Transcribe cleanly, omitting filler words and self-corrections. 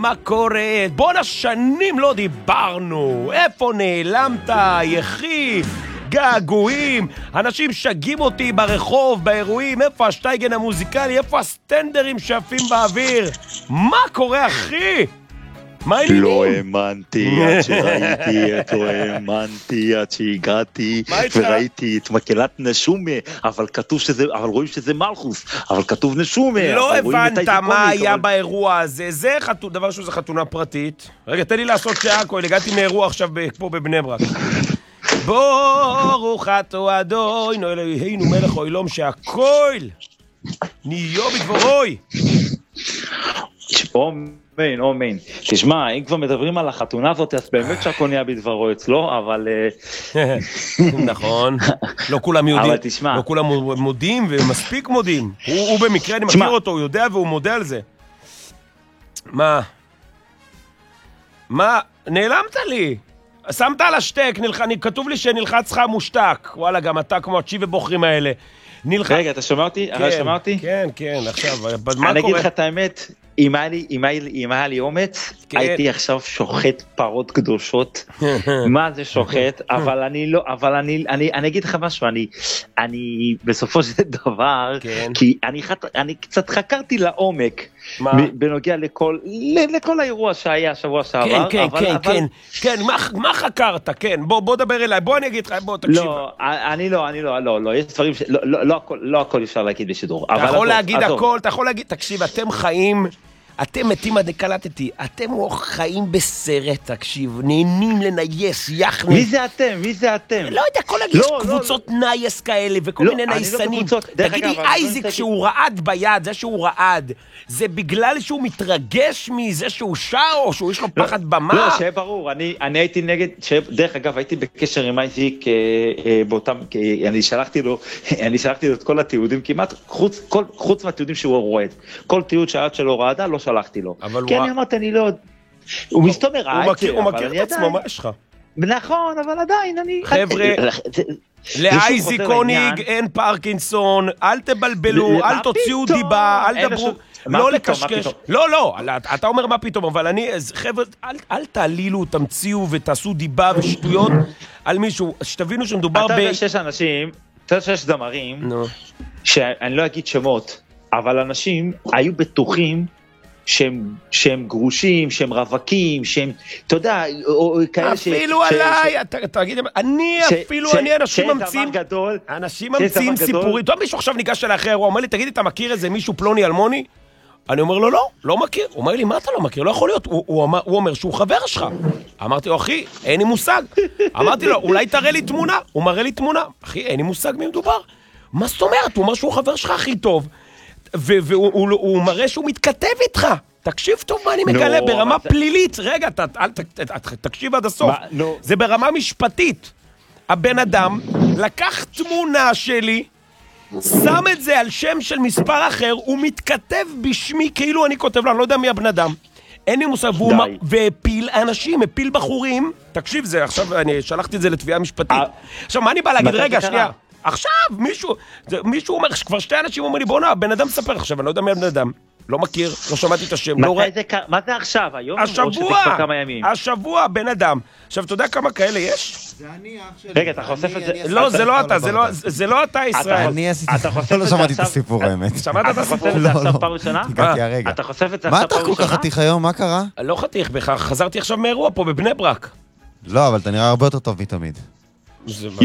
מה קורה? בונה שנים לא דיברנו. איפה נעלמת, יחי? געגועים, אנשים שגים אותי ברחוב, באירועים, איפה השטייגן המוזיקלי, איפה הסטנדרים שעפים באוויר? מה קורה, אחי? מה העניינים? לא האמנתי עד שראיתי, לא האמנתי עד שהגעתי וראיתי את מקהלת נשומה, אבל כתוב שזה, אבל רואים שזה מלכוס, אבל כתוב נשומה. לא הבנת מה היה באירוע הזה, זה דבר שזה חתונה פרטית. רגע, תן לי לעשות שעה, הגעתי מאירוע עכשיו פה בבני ברק. ברוך אתה אדוני אלוהינו מלך העולם שהכל נהיה בדברוי. אמן, אמן. תשמע, אם כבר מדברים על החתונה הזאת, אז באמת שהכל נהיה בדברו אצלו, אבל... נכון, לא כולם יודעים, לא כולם מודים ומספיק מודים. הוא במקרה, אני מכיר אותו, הוא יודע והוא מודה על זה. מה? נעלמת לי? שמת על השטק, כתוב לי שנלחץ לך מושתק. וואלה, גם אתה כמו הצ'י ובוחרים האלה. רגע, אתה שומע אותי? כן, כן, עכשיו, מה קורה? אני אגיד לך את האמת, אם היה לי אומץ, הייתי עכשיו שוחט פרות קדושות. מה זה שוחט? אבל אני אגיד לך משהו, אני בסופו של דבר, כי אני קצת חקרתי לעומק, בנוגע לכל האירוע שהיה שבוע שעבר. כן, מה חקרת? כן, בוא דבר אליי, בוא אני אגיד לך, בוא תקשיב. לא, יש דברים לא הכל אפשר להגיד בשידור. אתה יכול להגיד הכל, אתה יכול להגיד, תקשיב, אתם חיים, אתם מתים עד קלטתי, אתם חיים בסרט, תקשיב, נהנים לנייס, יחנה. מי זה אתם? לא יודע, כל להגיד קבוצות נייס כאלה וכל מיני נייסנים. תגידי, אייזיק שהוא רעד ביד, זה שהוא רעד, זה בגלל שהוא מתרגש מזה שהוא שר או שהוא יש לו פחד במה? לא, שיהיה ברור, אני הייתי נגד, דרך אגב, הייתי בקשר עם אייזיק באותם, אני שלחתי לו את כל התיעודים כמעט, חוץ מהתיעודים שהוא רועד. כל תיעוד שהיד שלו רעדה, לא שלחתי לו. כי אני אמרתי, אני לא... הוא מסתומר רע את זה. הוא מכיר את עצמו, מה יש לך? נכון, אבל עדיין אני... חבר'ה, לאייזיק קוניג אין פרקינסון, אל תבלבלו, אל תוציאו דיבה, אל דברו, לא לקשקש. לא, אתה אומר מה פתאום, אבל אני, חבר'ה, אל תעלילו, תמציאו ותעשו דיבה ושטויות על מישהו, שתבינו שמדובר אתה יודע שיש אנשים, אתה יודע שיש זמרים, שאני לא אגיד שמות, אבל אנשים היו בטוחים שהם גרושים, שהם רווקים, שהם, אתה יודע, אפילו עליי, תגיד, אני אנשים ממציאים סיפורים, אתה מישהו עכשיו ניגש אליי אחרי אירוע, הוא אומר לי, תגיד, אתה מכיר איזה מישהו פלוני אלמוני? אני אומר לו, לא מכיר. הוא אומר לי, מה אתה לא מכיר? לא יכול להיות. הוא אומר שהוא חבר שלך. אמרתי לו, אחי, אין לי מושג. אמרתי לו, אולי תראה לי תמונה. הוא מראה לי תמונה. אחי, אין לי מושג מי מדובר. מה זאת אומרת? הוא אומר שהוא חבר שלך הכי טוב. והוא מראה שהוא מתכתב איתך. תקשיב טוב מה אני מגלה ברמה פלילית. רגע, תקשיב עד הסוף. זה ברמה משפטית. הבן אדם לקח תמונה שלי, שם את זה על שם של מספר אחר, הוא מתכתב בשמי כאילו אני כותב לו, אני לא יודע מי הבן אדם. אין לי מושג, והפיל אנשים, הפיל בחורים. תקשיב זה, עכשיו אני שלחתי את זה לתביעה משפטית. עכשיו מה אני בא להגיד? רגע, שנייה. עכשיו, מישהו אומר, כבר שתי אנשים אומר לי, בוא נע, בן אדם ספר עכשיו, אני לא יודע מי הבן אדם, לא מכיר, לא שמעתי את השם, לא ראיתי. מה זה עכשיו, היום? השבוע, בן אדם. עכשיו, אתה יודע כמה כאלה יש? זה אני, אח שלי. רגע, אתה חושף את זה? לא, זה לא אתה, זה לא אתה, ישראל. אני עשיתי, לא שמעתי את הסיפור, האמת. שמעת את הסיפור? אתה חושף את זה עכשיו פעם ראשונה? הגעתי הרגע. אתה חושף את זה מה עכשיו אתה פעם כל ראשונה? כך חתיך היום? מה קרה? לא חתיך, חזרתי עכשיו מאירוע פה בבני ברק. לא, אבל אתה נראה הרבה יותר טוב מתמיד.